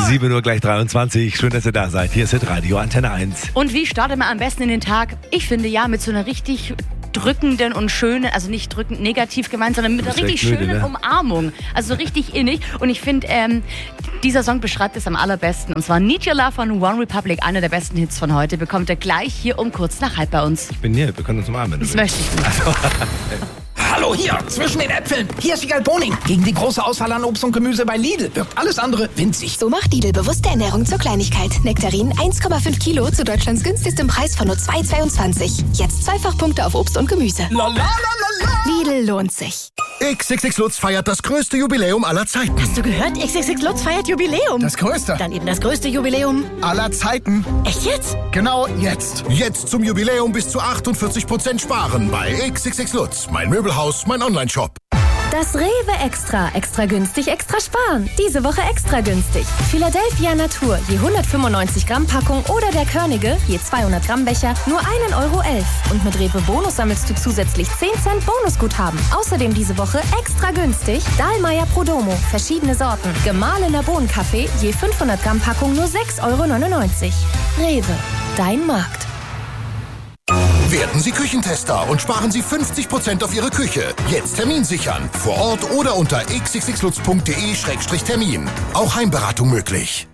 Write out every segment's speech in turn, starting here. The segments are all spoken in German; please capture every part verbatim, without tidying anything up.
sieben Uhr gleich dreiundzwanzig. Schön, dass ihr da seid. Hier ist Radio Antenne eins. Und wie startet man am besten in den Tag? Ich finde ja mit so einer richtig drückenden und schönen, also nicht drückend negativ gemeint, sondern mit einer richtig schönen müde, ne? Umarmung. Also richtig innig. Und ich finde, ähm, dieser Song beschreibt es am allerbesten. Und zwar Need Your Love von One Republic, einer der besten Hits von heute, bekommt er gleich hier um kurz nach halb bei uns. Ich bin hier, wir können uns umarmen. Das möchte ich nicht. Also, Hallo, hier, zwischen den Äpfeln. Hier ist Wiegald Boning. Gegen die große Auswahl an Obst und Gemüse bei Lidl wirkt alles andere winzig. So macht Lidl bewusste Ernährung zur Kleinigkeit. Nektarin eins Komma fünf Kilo zu Deutschlands günstigstem Preis von nur zwei Komma zweiundzwanzig. Jetzt Zweifachpunkte auf Obst und Gemüse. La, la, la, la, la. Lidl lohnt sich. X X X Lutz feiert das größte Jubiläum aller Zeiten. Hast du gehört? X X X Lutz feiert Jubiläum. Das größte. Dann eben das größte Jubiläum aller Zeiten. Echt jetzt? Genau jetzt. Jetzt zum Jubiläum bis zu achtundvierzig Prozent sparen bei X X X Lutz. Mein Möbelhaus, mein Online-Shop. Das Rewe Extra. Extra günstig, extra sparen. Diese Woche extra günstig. Philadelphia Natur, je hundertfünfundneunzig Gramm Packung oder der Körnige, je zweihundert Gramm Becher, nur ein Euro elf. Und mit Rewe Bonus sammelst du zusätzlich zehn Cent Bonusguthaben. Außerdem diese Woche extra günstig Dahlmeier Prodomo, verschiedene Sorten. Gemahlener Bohnenkaffee, je fünfhundert Gramm Packung nur sechs Euro neunundneunzig. Rewe, dein Markt. Werden Sie Küchentester und sparen Sie fünfzig Prozent auf Ihre Küche. Jetzt Termin sichern. Vor Ort oder unter x x x lutz punkt de Schrägstrich Termin. Auch Heimberatung möglich.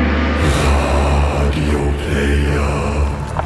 Radio Player.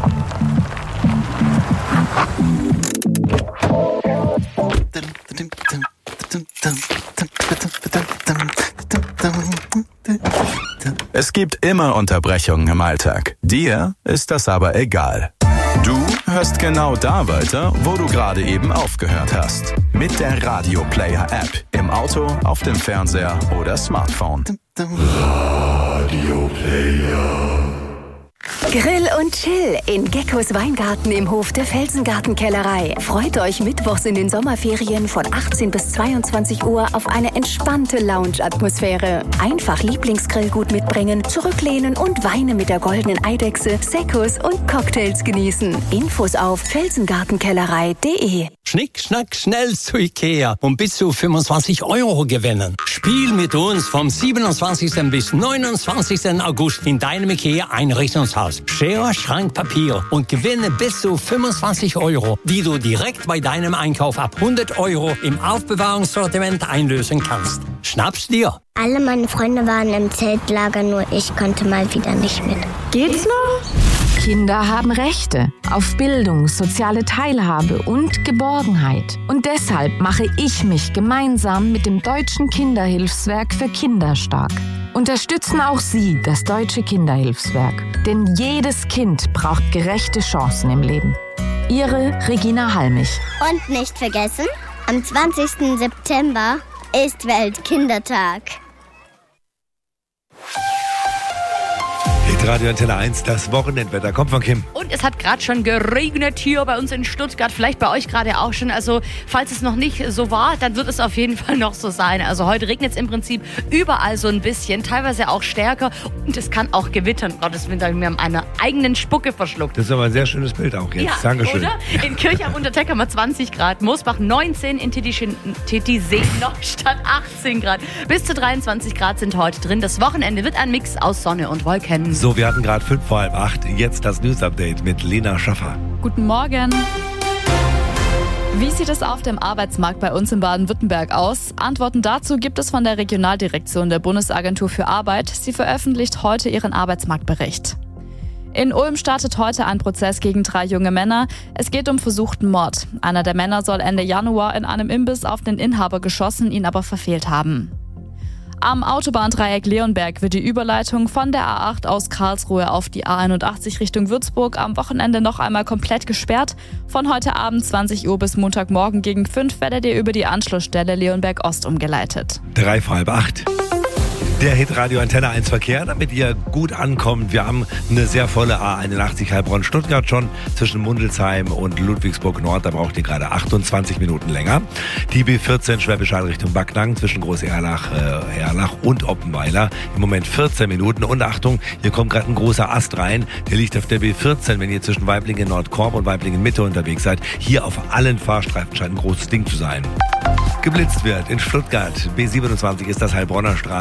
Es gibt immer Unterbrechungen im Alltag. Dir ist das aber egal. Du hörst genau da weiter, wo du gerade eben aufgehört hast. Mit der Radio Player App. Im Auto, auf dem Fernseher oder Smartphone. Radio Player. Grill und Chill in Geckos Weingarten im Hof der Felsengartenkellerei. Freut euch mittwochs in den Sommerferien von achtzehn bis zweiundzwanzig Uhr auf eine entspannte Lounge-Atmosphäre. Einfach Lieblingsgrillgut mitbringen, zurücklehnen und Weine mit der goldenen Eidechse, Seccos und Cocktails genießen. Infos auf felsengartenkellerei punkt de. Schnick, schnack, schnell zu Ikea und bis zu fünfundzwanzig Euro gewinnen. Spiel mit uns vom siebenundzwanzigsten bis neunundzwanzigsten August in deinem Ikea-Einrichtungshaus. Schere, Schrank, Papier und gewinne bis zu fünfundzwanzig Euro, die du direkt bei deinem Einkauf ab hundert Euro im Aufbewahrungssortiment einlösen kannst. Schnapp's dir! Alle meine Freunde waren im Zeltlager, nur ich konnte mal wieder nicht mit. Geht's noch? Kinder haben Rechte auf Bildung, soziale Teilhabe und Geborgenheit. Und deshalb mache ich mich gemeinsam mit dem Deutschen Kinderhilfswerk für Kinder stark. Unterstützen auch Sie das Deutsche Kinderhilfswerk. Denn jedes Kind braucht gerechte Chancen im Leben. Ihre Regina Halmich. Und nicht vergessen, am zwanzigsten September ist Weltkindertag. Radio Antenne eins, das Wochenendwetter kommt von Kim. Und es hat gerade schon geregnet hier bei uns in Stuttgart, vielleicht bei euch gerade auch schon. Also falls es noch nicht so war, dann wird es auf jeden Fall noch so sein. Also heute regnet es im Prinzip überall so ein bisschen, teilweise auch stärker. Und es kann auch gewittern. Gottes Willen, da habe ich mir an einer eigenen Spucke verschluckt. Das ist aber ein sehr schönes Bild auch jetzt. Ja, Dankeschön. Oder? In Kirch am Unterteck haben wir zwanzig Grad, Moosbach neunzehn, in Titisee-Neustadt achtzehn Grad. Bis zu dreiundzwanzig Grad sind heute drin. Das Wochenende wird ein Mix aus Sonne und Wolken. So, wir hatten gerade fünf vor halb acht. Jetzt das News-Update mit Lena Schaffer. Guten Morgen. Wie sieht es auf dem Arbeitsmarkt bei uns in Baden-Württemberg aus? Antworten dazu gibt es von der Regionaldirektion der Bundesagentur für Arbeit. Sie veröffentlicht heute ihren Arbeitsmarktbericht. In Ulm startet heute ein Prozess gegen drei junge Männer. Es geht um versuchten Mord. Einer der Männer soll Ende Januar in einem Imbiss auf den Inhaber geschossen, ihn aber verfehlt haben. Am Autobahndreieck Leonberg wird die Überleitung von der A acht aus Karlsruhe auf die A einundachtzig Richtung Würzburg am Wochenende noch einmal komplett gesperrt. Von heute Abend zwanzig Uhr bis Montagmorgen gegen fünf werdet ihr über die Anschlussstelle Leonberg Ost umgeleitet. Drei vor halb acht. Der Hit Radio Antenne eins Verkehr, damit ihr gut ankommt. Wir haben eine sehr volle A einundachtzig Heilbronn-Stuttgart schon zwischen Mundelsheim und Ludwigsburg Nord. Da braucht ihr gerade achtundzwanzig Minuten länger. Die B vierzehn Schwäbisch Hall Richtung Backnang zwischen Groß-Erlach äh, Erlach und Oppenweiler. Im Moment vierzehn Minuten. Und Achtung, hier kommt gerade ein großer Ast rein. Der liegt auf der B vierzehn, wenn ihr zwischen Weiblingen Nordkorb und Weiblingen Mitte unterwegs seid. Hier auf allen Fahrstreifen scheint ein großes Ding zu sein. Geblitzt wird in Stuttgart. B siebenundzwanzig ist das Heilbronner Straße, Höhe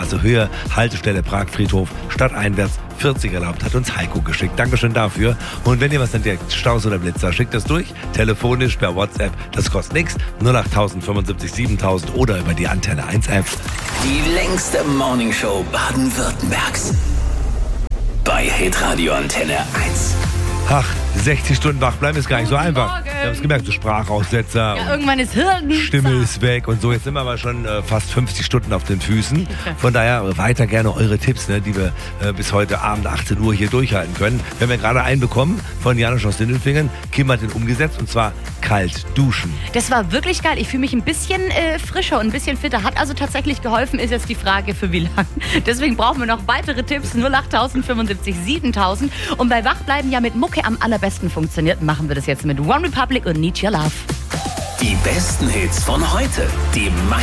Haltestelle Pragfriedhof, stadteinwärts, vierzig erlaubt, hat uns Heiko geschickt. Dankeschön dafür. Und wenn ihr was entdeckt, Staus oder Blitzer, schickt das durch, telefonisch, per WhatsApp, das kostet nichts, null acht fünfundsiebzig siebentausend oder über die Antenne eins App. Die längste Morningshow Baden-Württembergs. Bei Hitradio Antenne eins. Ach, sechzig Stunden wach bleiben ist gar nicht so einfach. Morgen. Wir haben es gemerkt, so Sprachaussetzer. Ja, irgendwann ist Hirn. Stimme ist weg und so. Jetzt sind wir aber schon äh, fast fünfzig Stunden auf den Füßen. Von daher weiter gerne eure Tipps, ne, die wir äh, bis heute Abend achtzehn Uhr hier durchhalten können. Wir haben ja gerade einen bekommen von Janusz aus Sindelfingen. Kim hat den umgesetzt und zwar kalt duschen. Das war wirklich geil. Ich fühle mich ein bisschen äh, frischer und ein bisschen fitter. Hat also tatsächlich geholfen, ist jetzt die Frage, für wie lang. Deswegen brauchen wir noch weitere Tipps. null acht fünfundsiebzig siebentausend. Und bei Wachbleiben ja mit Mucke am allerbesten funktioniert, machen wir das jetzt mit One Republic und Need Your Love. Die besten Hits von heute. Die